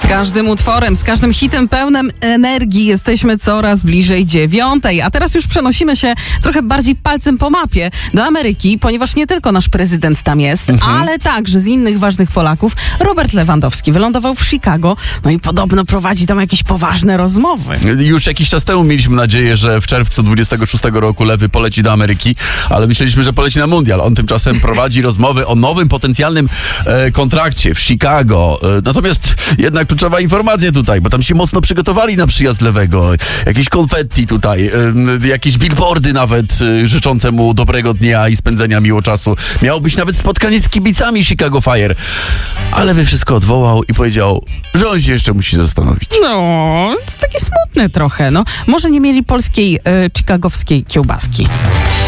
każdym utworem, z każdym hitem pełnym energii jesteśmy coraz bliżej 9:00. A teraz już przenosimy się trochę bardziej palcem po mapie do Ameryki, ponieważ nie tylko nasz prezydent tam jest, ale także z innych ważnych Polaków Robert Lewandowski wylądował w Chicago, no i podobno prowadzi tam jakieś poważne rozmowy. Już jakiś czas temu mieliśmy nadzieję, że w czerwcu 26 roku Lewy poleci do Ameryki, ale myśleliśmy, że poleci na mundial. On tymczasem prowadzi rozmowy o nowym potencjalnym kontrakcie w Chicago. Natomiast jednak kluczowa informacja tutaj, bo tam się mocno przygotowali na przyjazd Lewego. Jakieś konfetti tutaj, jakieś billboardy nawet życzące mu dobrego dnia i spędzenia miło czasu. Miało być nawet spotkanie z kibicami Chicago Fire. Ale Lewy wszystko odwołał i powiedział, że on się jeszcze musi zastanowić. No, to takie smutne trochę, no. Może nie mieli polskiej, chicagowskiej kiełbaski.